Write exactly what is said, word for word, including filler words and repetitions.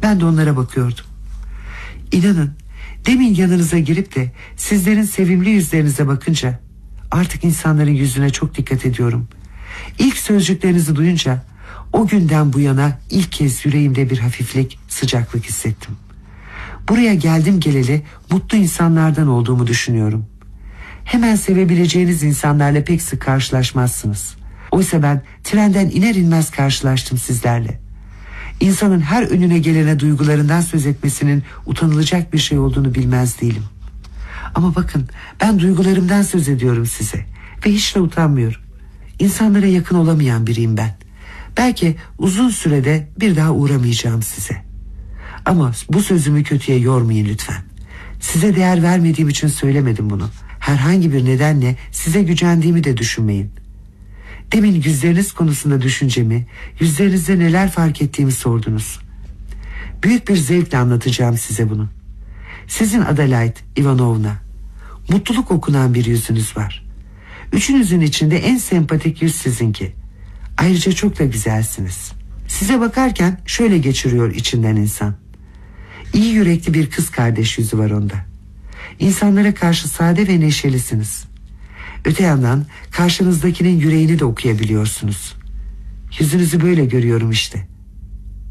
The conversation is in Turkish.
Ben de onlara bakıyordum. İnanın, demin yanınıza girip de sizlerin sevimli yüzlerinize bakınca artık insanların yüzüne çok dikkat ediyorum. İlk sözcüklerinizi duyunca o günden bu yana ilk kez yüreğimde bir hafiflik, sıcaklık hissettim. Buraya geldim geleli mutlu insanlardan olduğumu düşünüyorum. Hemen sevebileceğiniz insanlarla pek sık karşılaşmazsınız. Oysa ben trenden iner inmez karşılaştım sizlerle. İnsanın her önüne gelene duygularından söz etmesinin utanılacak bir şey olduğunu bilmez değilim. Ama bakın, ben duygularımdan söz ediyorum size ve hiç de utanmıyorum. İnsanlara yakın olamayan biriyim ben. Belki uzun sürede bir daha uğramayacağım size. Ama bu sözümü kötüye yormayın lütfen. Size değer vermediğim için söylemedim bunu. Herhangi bir nedenle size gücendiğimi de düşünmeyin. Demin yüzleriniz konusunda düşüncemi, yüzlerinizde neler fark ettiğimi sordunuz. Büyük bir zevkle anlatacağım size bunu. Sizin Adelaide Ivanovna, mutluluk okunan bir yüzünüz var. Üçünüzün içinde en sempatik yüz sizinki. Ayrıca çok da güzelsiniz. Size bakarken şöyle geçiriyor içinden insan. İyi yürekli bir kız kardeş yüzü var onda. İnsanlara karşı sade ve neşelisiniz. Öte yandan karşınızdakinin yüreğini de okuyabiliyorsunuz. Yüzünüzü böyle görüyorum işte.